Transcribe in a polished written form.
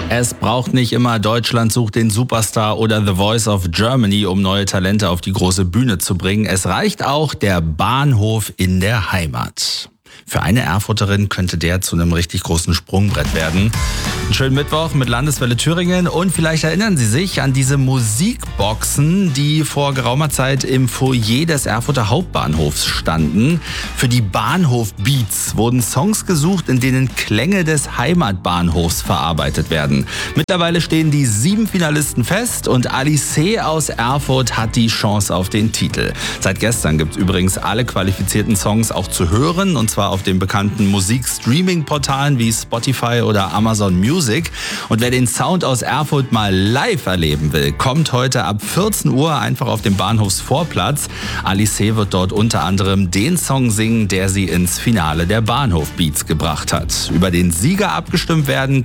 Es braucht nicht immer Deutschland sucht den Superstar oder The Voice of Germany, um neue Talente auf die große Bühne zu bringen. Es reicht auch der Bahnhof in der Heimat. Für eine Erfurterin könnte der zu einem richtig großen Sprungbrett werden. Einen schönen Mittwoch mit Landeswelle Thüringen und vielleicht erinnern Sie sich an diese Musikboxen, die vor geraumer Zeit im Foyer des Erfurter Hauptbahnhofs standen. Für die Bahnhof-Beats wurden Songs gesucht, in denen Klänge des Heimatbahnhofs verarbeitet werden. Mittlerweile stehen die 7 Finalisten fest und Alice aus Erfurt hat die Chance auf den Titel. Seit gestern gibt es übrigens alle qualifizierten Songs auch zu hören, und zwar auf den bekannten Musik-Streaming-Portalen wie Spotify oder Amazon Music. Und wer den Sound aus Erfurt mal live erleben will, kommt heute ab 14 Uhr einfach auf den Bahnhofsvorplatz. Alice wird dort unter anderem den Song singen, der sie ins Finale der Bahnhof Beats gebracht hat. Über den Sieger abgestimmt werden